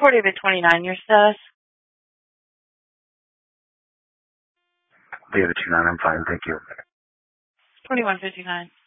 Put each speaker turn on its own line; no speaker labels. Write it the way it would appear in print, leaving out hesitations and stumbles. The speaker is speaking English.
David 29, your status?
David 29, I'm fine, thank you.
2159.